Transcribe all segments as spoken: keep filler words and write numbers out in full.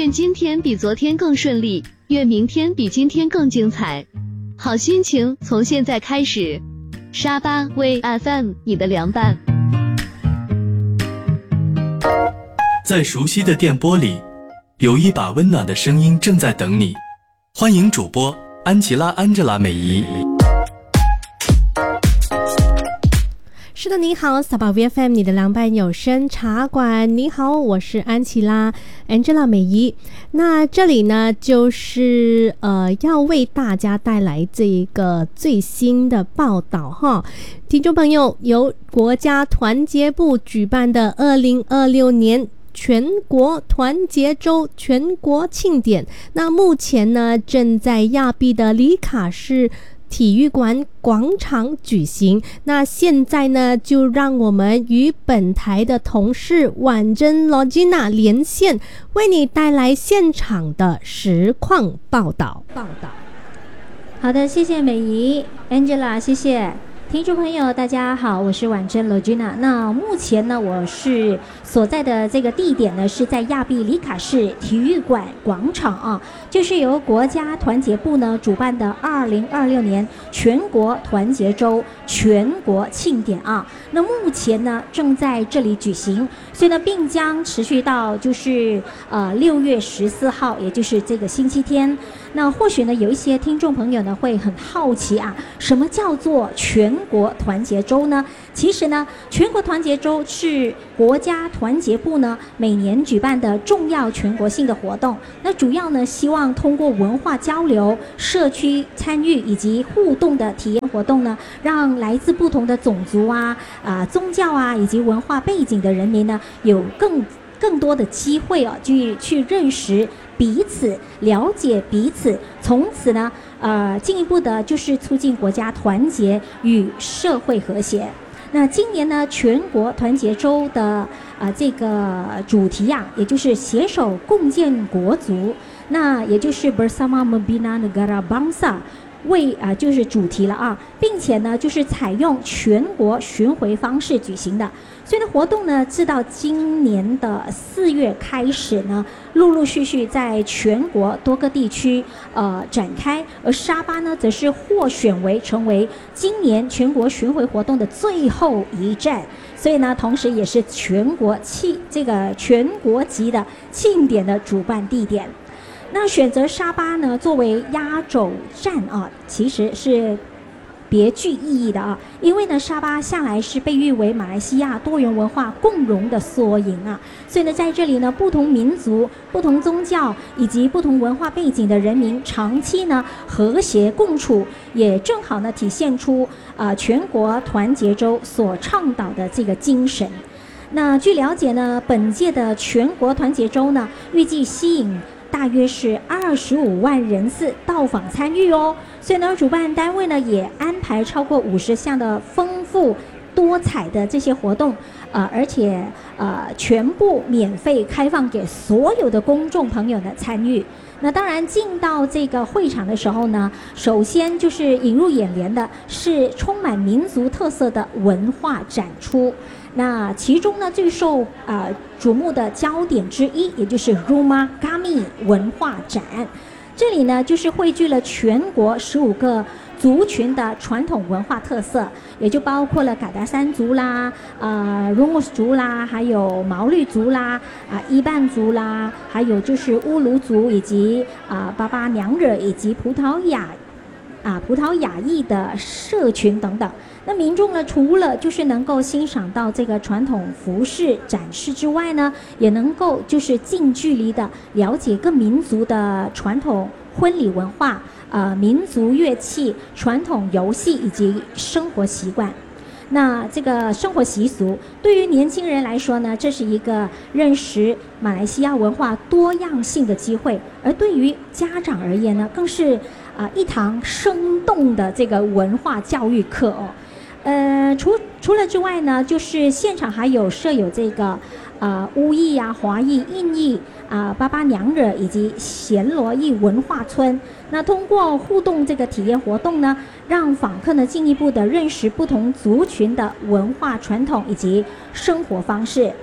愿今天比昨天更顺利，愿明天比今天更精彩。好心情从现在开始。沙巴为 F M 你的凉拌。 在熟悉的电波里，有一把温暖的声音正在等你。欢迎主播安琪拉安吉拉美仪。 是的，你好，沙巴 V F M 你的凉拌有声茶馆，你好，我是安琪拉 Angela 美仪。那这里呢，就是呃要为大家带来这一个最新的报道哈。听众朋友，由国家团结部举办的二零二六年全国团结周全国庆典，那目前呢正在亚庇的里卡市体育馆广场举行。那现在呢，就让我们与本台的同事婉珍 Logina 连线，为你带来现场的实况报道。报道。 好的，谢谢美仪 Angela， 谢谢。听众朋友大家好，我是婉珍 Logina。 那目前呢，我是所在的这个地点呢，是在亚庇里卡市体育馆广场啊，就是由国家团结部呢主办的二零二六年全国团结周全国庆典啊。那目前呢正在这里举行，所以呢并将持续到就是呃六月十四号，也就是这个星期天。那或许呢有一些听众朋友呢会很好奇啊，什么叫做全国团结周呢？其实呢，全国团结周是国家团结部呢每年举办的重要全国性的活动。那主要呢，希望通过文化交流、社区参与以及互动的体验活动呢，让来自不同的种族啊、啊、呃、宗教啊以及文化背景的人民呢，有更更多的机会哦，去去认识彼此，了解彼此，从此呢，呃，进一步的就是促进国家团结与社会和谐。那今年呢，全国团结周的啊、呃、这个主题呀、啊，也就是携手共建国族，那也就是 Bersama Membina Negara Bangsa。为啊、呃、就是主题了啊，并且呢就是采用全国巡回方式举行的，所以呢活动呢自到今年的四月开始呢，陆陆续续在全国多个地区呃展开，而沙巴呢则是获选为成为今年全国巡回活动的最后一站，所以呢同时也是全国庆这个全国级的庆典的主办地点。那选择沙巴呢作为压轴站啊，其实是别具意义的啊，因为呢沙巴向来是被誉为马来西亚多元文化共融的缩影啊，所以呢在这里呢，不同民族、不同宗教以及不同文化背景的人民长期呢和谐共处，也正好呢体现出啊、呃、全国团结周所倡导的这个精神。那据了解呢，本届的全国团结周呢，预计吸引大约是二十五万人次到访参与哦，所以呢，主办单位呢也安排超过五十项的丰富多彩的这些活动，呃，而且呃全部免费开放给所有的公众朋友的参与。那当然，进到这个会场的时候呢，首先就是引入眼帘的是充满民族特色的文化展出。那其中呢，最受呃瞩目的焦点之一，也就是 Rumah Kami 文化展。这里呢，就是汇聚了全国十五个族群的传统文化特色，也就包括了嘎达山族啦、呃 Rungus 族啦，还有毛利族啦、啊、呃、伊班族啦，还有就是乌鲁族以及啊、呃、巴巴娘惹以及葡萄牙啊葡萄牙裔的社群等等。那民众呢，除了就是能够欣赏到这个传统服饰展示之外呢，也能够就是近距离的了解各民族的传统婚礼文化、呃民族乐器、传统游戏以及生活习惯。那这个生活习俗对于年轻人来说呢，这是一个认识马来西亚文化多样性的机会，而对于家长而言呢，更是啊、呃、一堂生动的这个文化教育课哦。呃，除除了之外呢，就是现场还有设有这个呃巫裔啊、华裔、印裔啊、巴巴娘惹以及暹罗裔文化村。那通过互动这个体验活动呢，让访客呢进一步的认识不同族群的文化传统以及生活方式。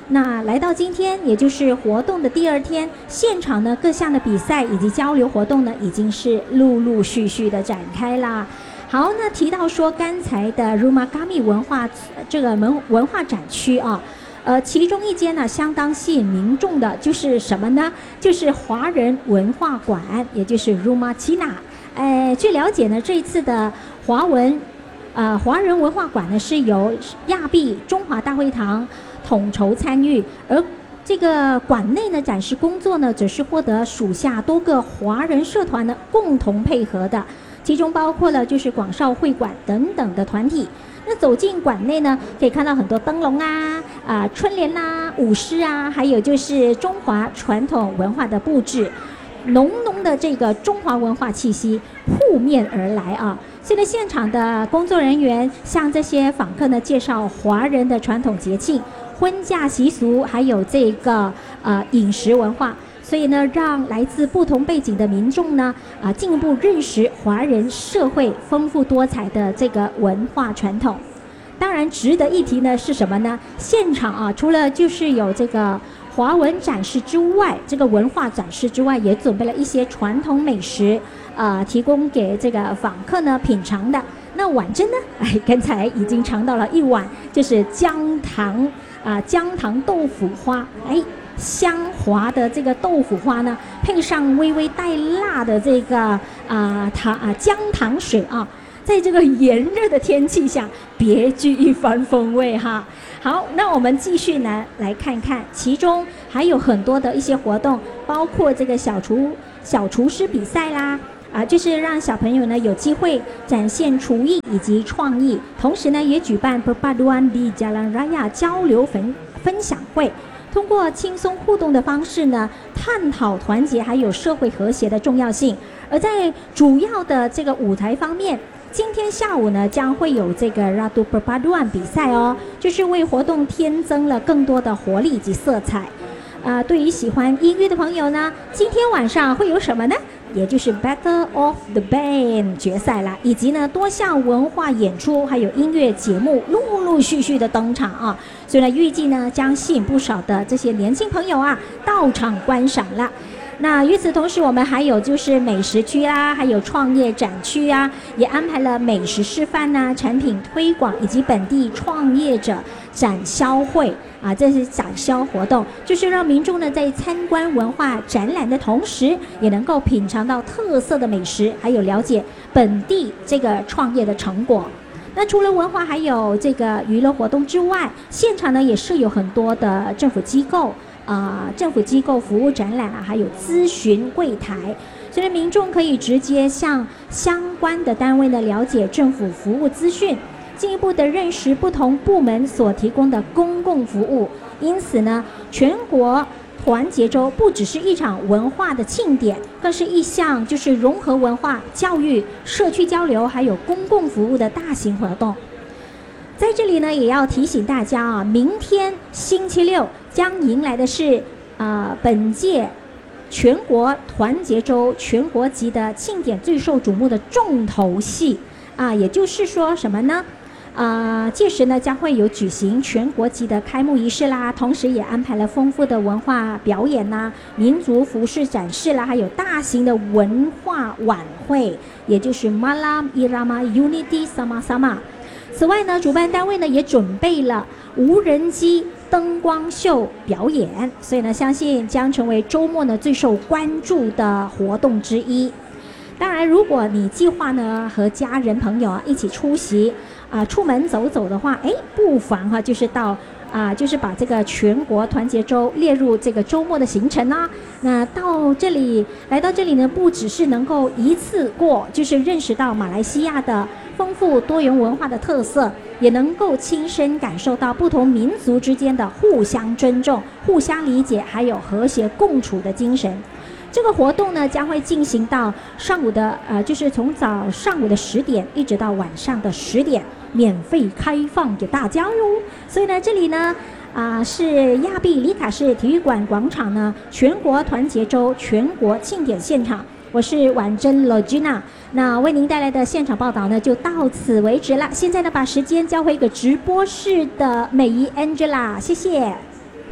那来到今天，也就是活动的第二天，现场呢各项的比赛以及交流活动呢，已经是陆陆续续的展开啦。好，那提到说刚才的 Rumagami 文化这个文文化展区啊，呃，其中一间呢相当吸引民众的就是什么呢？就是华人文化馆，也就是 Rumah Cina。呃，据了解呢，这一次的华文呃华人文化馆呢是由亚庇中华大会堂统筹参与，而这个馆内呢展示工作呢，则是获得属下多个华人社团呢共同配合的，其中包括了就是广少会馆等等的团体。那走进馆内呢，可以看到很多灯笼啊、啊、呃、春联啊、舞狮啊，还有就是中华传统文化的布置，浓浓的这个中华文化气息扑面而来啊！现在现场的工作人员向这些访客呢介绍华人的传统节庆、婚嫁习俗，还有这个呃饮食文化，所以呢，让来自不同背景的民众呢啊、呃、进一步认识华人社会丰富多彩的这个文化传统。当然，值得一提呢是什么呢？现场啊，除了就是有这个华文展示之外，这个文化展示之外，也准备了一些传统美食，呃，提供给这个访客呢品尝的。那婉珍呢，哎，刚才已经尝到了一碗，就是姜糖啊、呃，姜糖豆腐花，哎，香滑的这个豆腐花呢，配上微微带辣的这个啊、呃、糖啊姜糖水啊。在这个炎热的天气下，别具一番风味哈。好，那我们继续呢来看看，其中还有很多的一些活动，包括这个小厨小厨师比赛啦，啊，就是让小朋友呢有机会展现厨艺以及创意，同时呢也举办 Perpaduan di Jalan Raya 交流分分享会。通过轻松互动的方式呢，探讨团结还有社会和谐的重要性。而在主要的这个舞台方面，今天下午呢将会有这个 Ratu Perpaduan 比赛哦，就是为活动添增了更多的活力以及色彩。啊、呃，对于喜欢音乐的朋友呢，今天晚上会有什么呢？也就是 Battle of the Band 决赛啦，以及呢多项文化演出，还有音乐节目陆陆续续的登场啊，所以呢预计呢将吸引不少的这些年轻朋友啊到场观赏了。那与此同时，我们还有就是美食区啊，还有创业展区啊，也安排了美食示范啊、产品推广以及本地创业者展销会啊，这是展销活动，就是让民众呢在参观文化展览的同时，也能够品尝到特色的美食，还有了解本地这个创业的成果。那除了文化还有这个娱乐活动之外，现场呢也设有很多的政府机构。啊、呃，政府机构服务展览啊，还有咨询柜台，所以民众可以直接向相关的单位呢了解政府服务资讯，进一步的认识不同部门所提供的公共服务。因此呢，全国团结周不只是一场文化的庆典，更是一项就是融合文化、教育、社区交流还有公共服务的大型活动。在这里呢，也要提醒大家啊，明天星期六将迎来的是啊、呃、本届全国团结周全国级的庆典最受瞩目的重头戏啊，也就是说什么呢？啊、呃，届时呢将会有举行全国级的开幕仪式啦，同时也安排了丰富的文化表演啦、民族服饰展示啦，还有大型的文化晚会，也就是 Malam Irama Unity Sama Sama。此外呢，主办单位呢也准备了无人机灯光秀表演，所以呢，相信将成为周末呢最受关注的活动之一。当然，如果你计划呢和家人朋友啊一起出席啊、呃、出门走走的话，哎，不妨哈、啊、就是到啊、呃、就是把这个全国团结周列入这个周末的行程啊。那到这里来到这里呢，不只是能够一次过，就是认识到马来西亚的丰富多元文化的特色，也能够亲身感受到不同民族之间的互相尊重、互相理解，还有和谐共处的精神。这个活动呢将会进行到上午的呃，就是从早上午的十点一直到晚上的十点，免费开放给大家哟。所以呢，这里呢啊、呃、是亚庇里卡市体育馆广场呢全国团结周全国庆典现场。我是婉珍 Logina， 那为您带来的现场报道呢就到此为止了。现在呢把时间交回给直播室的美仪 Angela， 谢谢。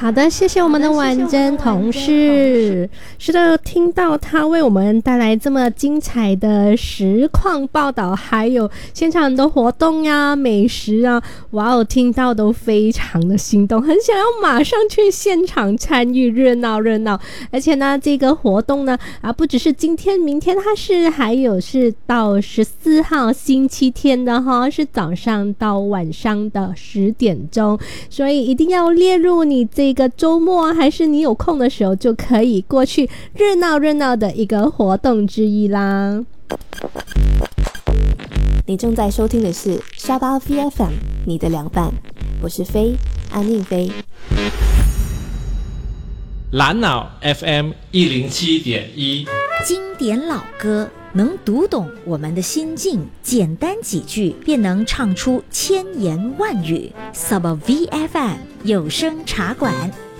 好的，谢谢我们的婉珍同事。是的，听到他为我们带来这么精彩的实况报道，还有现场的活动呀、美食啊，哇哦，听到都非常的心动，很想要马上去现场参与，热闹热闹。而且呢，这个活动呢，啊，不只是今天、明天，它是还有是到十四号星期天的哈，是早上到晚上的十点钟，所以一定要列入你这个周末还是你有空的时候就可以过去热闹热闹的一个活动之一啦。 你正在收听的是沙巴 V F M 你的凉拌，我是飞安宁飞。 蓝脑 F M 一零七点一， 经典老歌能读懂我们的心境，简单几句便能唱出千言万语。Saba V F M 有声茶馆。